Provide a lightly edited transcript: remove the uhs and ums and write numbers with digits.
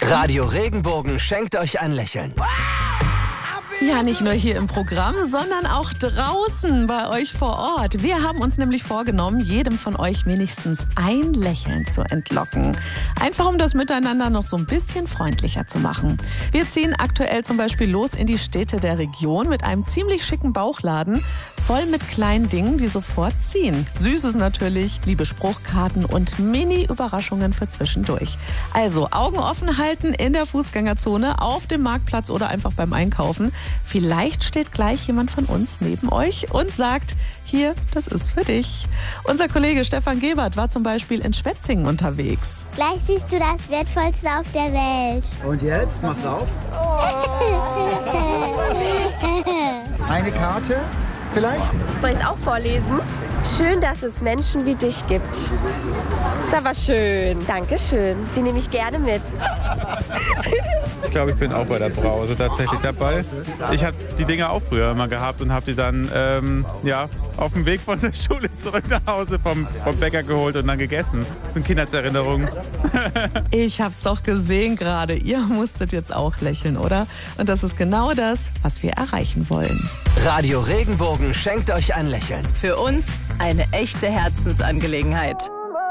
Radio Regenbogen schenkt euch ein Lächeln. Ja, nicht nur hier im Programm, sondern auch draußen bei euch vor Ort. Wir haben uns nämlich vorgenommen, jedem von euch wenigstens ein Lächeln zu entlocken. Einfach um das Miteinander noch so ein bisschen freundlicher zu machen. Wir ziehen aktuell zum Beispiel los in die Städte der Region mit einem ziemlich schicken Bauchladen, voll mit kleinen Dingen, die sofort ziehen. Süßes natürlich, liebe Spruchkarten und Mini-Überraschungen für zwischendurch. Also Augen offen halten in der Fußgängerzone, auf dem Marktplatz oder einfach beim Einkaufen. Vielleicht steht gleich jemand von uns neben euch und sagt, hier, das ist für dich. Unser Kollege Stefan Gebert war zum Beispiel in Schwetzingen unterwegs. Gleich siehst du das Wertvollste auf der Welt. Und jetzt, mach's auf. Eine Karte vielleicht? Soll ich es auch vorlesen? Schön, dass es Menschen wie dich gibt. Ist aber schön. Dankeschön. Die nehme ich gerne mit. Ich glaube, ich bin auch bei der Brause tatsächlich dabei. Ich habe die Dinger auch früher immer gehabt und habe die dann auf dem Weg von der Schule zurück nach Hause vom Bäcker geholt und dann gegessen. Das sind Kindheitserinnerungen. Ich hab's doch gesehen gerade. Ihr musstet jetzt auch lächeln, oder? Und das ist genau das, was wir erreichen wollen. Radio Regenbogen schenkt euch ein Lächeln. Für uns eine echte Herzensangelegenheit.